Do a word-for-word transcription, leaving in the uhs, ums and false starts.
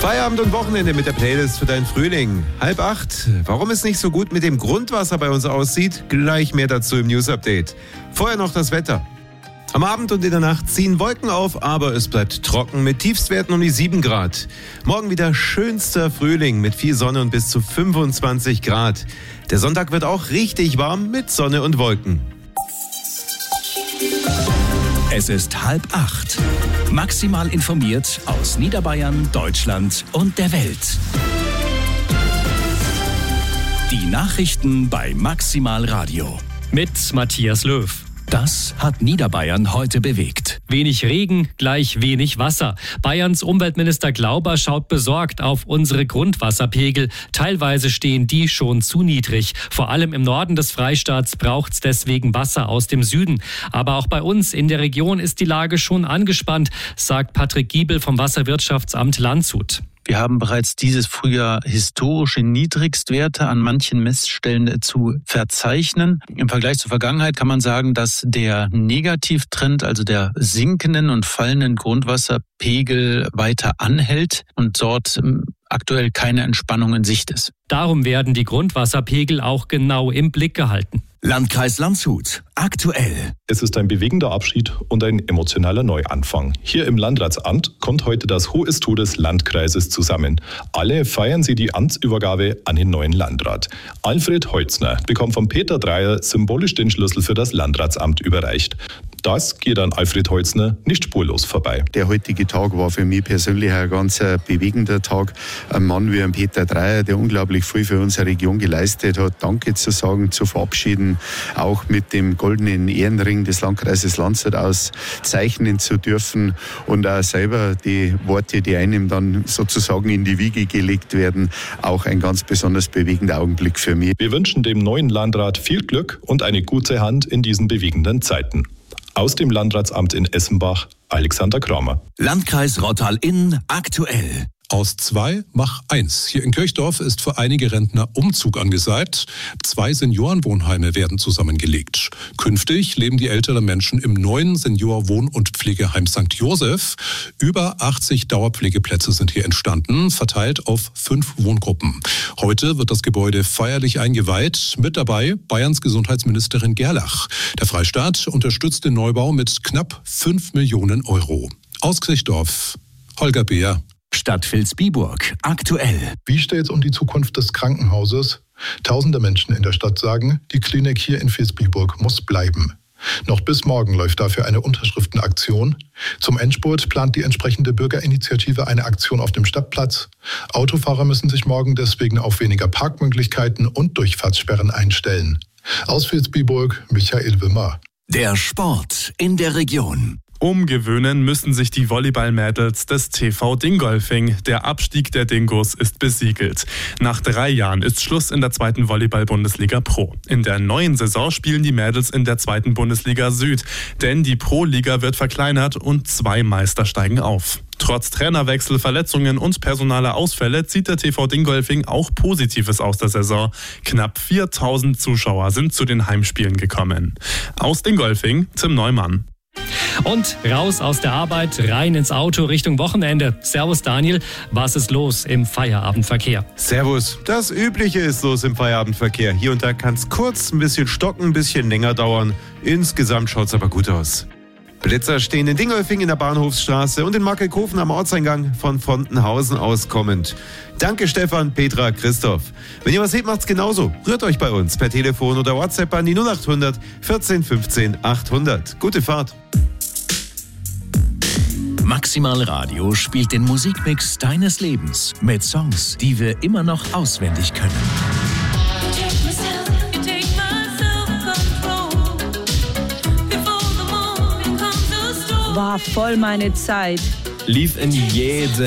Feierabend und Wochenende mit der Playlist für deinen Frühling. Halb acht. Warum es nicht so gut mit dem Grundwasser bei uns aussieht, gleich mehr dazu im News-Update. Vorher noch das Wetter. Am Abend und in der Nacht ziehen Wolken auf, aber es bleibt trocken mit Tiefstwerten um die sieben Grad. Morgen wieder schönster Frühling mit viel Sonne und bis zu fünfundzwanzig Grad. Der Sonntag wird auch richtig warm mit Sonne und Wolken. Es ist halb acht. Maximal informiert aus Niederbayern, Deutschland und der Welt. Die Nachrichten bei Maximal Radio. Mit Matthias Löw. Das hat Niederbayern heute bewegt. Wenig Regen, gleich wenig Wasser. Bayerns Umweltminister Glauber schaut besorgt auf unsere Grundwasserpegel. Teilweise stehen die schon zu niedrig. Vor allem im Norden des Freistaats braucht es deswegen Wasser aus dem Süden. Aber auch bei uns in der Region ist die Lage schon angespannt, sagt Patrick Giebel vom Wasserwirtschaftsamt Landshut. Wir haben bereits dieses Frühjahr historische Niedrigstwerte an manchen Messstellen zu verzeichnen. Im Vergleich zur Vergangenheit kann man sagen, dass der Negativtrend, also der sinkenden und fallenden Grundwasserpegel, weiter anhält und dort aktuell keine Entspannung in Sicht ist. Darum werden die Grundwasserpegel auch genau im Blick gehalten. Landkreis Landshut. Aktuell. Es ist ein bewegender Abschied und ein emotionaler Neuanfang. Hier im Landratsamt kommt heute das Hohesto des Landkreises zusammen. Alle feiern sie die Amtsübergabe an den neuen Landrat. Alfred Holzner bekommt von Peter Dreier symbolisch den Schlüssel für das Landratsamt überreicht. Das geht an Alfred Holzner nicht spurlos vorbei. Der heutige Tag war für mich persönlich ein ganz bewegender Tag. Ein Mann wie ein Peter Dreier, der unglaublich viel für unsere Region geleistet hat, Danke zu sagen, zu verabschieden, auch mit dem goldenen Ehrenring des Landkreises Landshut auszeichnen zu dürfen und auch selber die Worte, die einem dann sozusagen in die Wiege gelegt werden, auch ein ganz besonders bewegender Augenblick für mich. Wir wünschen dem neuen Landrat viel Glück und eine gute Hand in diesen bewegenden Zeiten. Aus dem Landratsamt in Essenbach, Alexander Kramer. Landkreis Rottal-Inn aktuell. Aus zwei mach eins. Hier in Kirchdorf ist für einige Rentner Umzug angesagt. Zwei Seniorenwohnheime werden zusammengelegt. Künftig leben die älteren Menschen im neuen Senior-Wohn- und Pflegeheim Sankt Josef. Über achtzig Dauerpflegeplätze sind hier entstanden, verteilt auf fünf Wohngruppen. Heute wird das Gebäude feierlich eingeweiht. Mit dabei Bayerns Gesundheitsministerin Gerlach. Der Freistaat unterstützt den Neubau mit knapp fünf Millionen Euro. Aus Kirchdorf, Holger Beer. Stadt Vilsbiburg aktuell. Wie steht es um die Zukunft des Krankenhauses? Tausende Menschen in der Stadt sagen, die Klinik hier in Vilsbiburg muss bleiben. Noch bis morgen läuft dafür eine Unterschriftenaktion. Zum Endspurt plant die entsprechende Bürgerinitiative eine Aktion auf dem Stadtplatz. Autofahrer müssen sich morgen deswegen auf weniger Parkmöglichkeiten und Durchfahrtssperren einstellen. Aus Vilsbiburg, Michael Wimmer. Der Sport in der Region. Umgewöhnen müssen sich die Volleyball-Mädels des T V Dingolfing. Der Abstieg der Dingos ist besiegelt. Nach drei Jahren ist Schluss in der zweiten Volleyball-Bundesliga Pro. In der neuen Saison spielen die Mädels in der zweiten Bundesliga Süd. Denn die Pro-Liga wird verkleinert und zwei Meister steigen auf. Trotz Trainerwechsel, Verletzungen und personaler Ausfälle zieht der T V Dingolfing auch Positives aus der Saison. Knapp viertausend Zuschauer sind zu den Heimspielen gekommen. Aus Dingolfing, Tim Neumann. Und raus aus der Arbeit, rein ins Auto Richtung Wochenende. Servus Daniel, was ist los im Feierabendverkehr? Servus, das Übliche ist los im Feierabendverkehr. Hier und da kann es kurz ein bisschen stocken, ein bisschen länger dauern. Insgesamt schaut es aber gut aus. Blitzer stehen in Dingolfing in der Bahnhofsstraße und in Markelkofen am Ortseingang von Fontenhausen aus kommend. Danke Stefan, Petra, Christoph. Wenn ihr was seht, macht's genauso. Rührt euch bei uns per Telefon oder WhatsApp an die null acht hundert vierzehn fünfzehn achthundert. Gute Fahrt. Maximal Radio spielt den Musikmix deines Lebens mit Songs, die wir immer noch auswendig können. War voll meine Zeit. Lief in jede